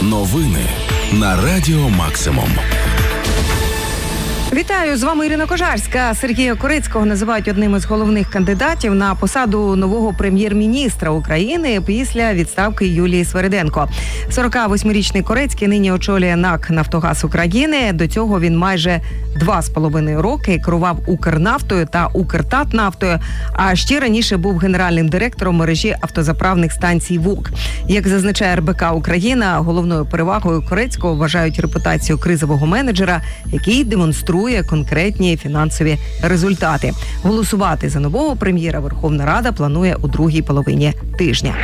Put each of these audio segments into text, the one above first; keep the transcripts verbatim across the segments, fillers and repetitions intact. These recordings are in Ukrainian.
Новини на Радіо Максимум. Вітаю, з вами Ірина Кожарська. Сергія Корицького називають одним із головних кандидатів на посаду нового прем'єр-міністра України після відставки Юлії Свериденко. сорокавосьмирічний Корецький нині очолює НАК «Нафтогаз України». До цього він майже два з половиною роки керував Укрнафтою та Укртатнафтою, а ще раніше був генеральним директором мережі автозаправних станцій ВУК. Як зазначає ер бе ка Україна, головною перевагою Корецького вважають репутацію кризового менеджера, який демонструє конкретні фінансові результати. Голосувати за нового прем'єра Верховна Рада планує у другій половині тижня.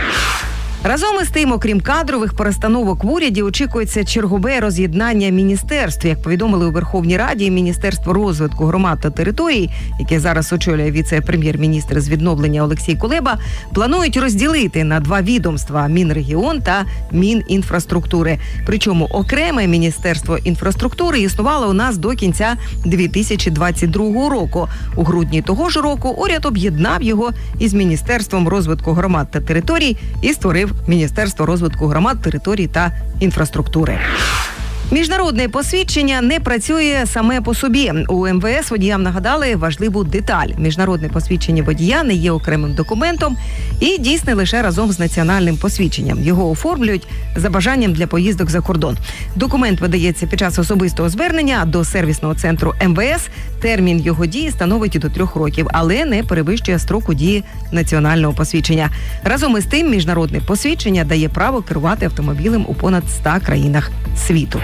Разом із тим, окрім кадрових перестановок в уряді, очікується чергове роз'єднання міністерств. Як повідомили у Верховній Раді, Міністерство розвитку громад та територій, яке зараз очолює віце-прем'єр-міністр з відновлення Олексій Кулеба, планують розділити на два відомства – Мінрегіон та Мінінфраструктури. Причому окреме Міністерство інфраструктури існувало у нас до кінця дві тисячі двадцять другого року. У грудні того ж року уряд об'єднав його із Міністерством розвитку громад та територій і створив Міністерство розвитку громад, територій та інфраструктури. Міжнародне посвідчення не працює саме по собі. У ем ве ес водіям нагадали важливу деталь. Міжнародне посвідчення водія не є окремим документом і дійсне лише разом з національним посвідченням. Його оформлюють за бажанням для поїздок за кордон. Документ видається під час особистого звернення до сервісного центру ем ве ес. Термін його дії становить до трьох років, але не перевищує строку дії національного посвідчення. Разом із тим, міжнародне посвідчення дає право керувати автомобілем у понад ста країнах світу.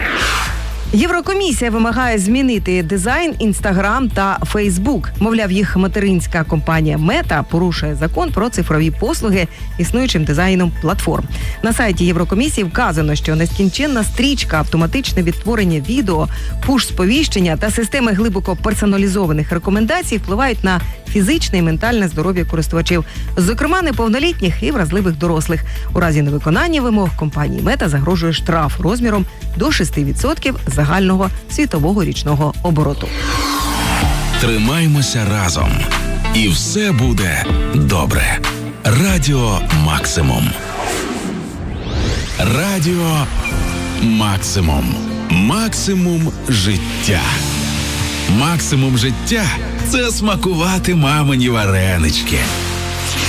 Єврокомісія вимагає змінити дизайн Інстаграм та Фейсбук. Мовляв, їх материнська компанія Мета порушує закон про цифрові послуги існуючим дизайном платформ. На сайті Єврокомісії вказано, що нескінченна стрічка, автоматичне відтворення відео, пуш-сповіщення та системи глибоко персоналізованих рекомендацій впливають на фізичне і ментальне здоров'я користувачів, зокрема неповнолітніх і вразливих дорослих. У разі невиконання вимог компанії Мета загрожує штраф розміром до шести відсотків загального світового річного обороту. Тримаймося разом. І все буде добре. Радіо Максимум. Радіо Максимум. Максимум життя. Максимум життя – це смакувати мамині варенички.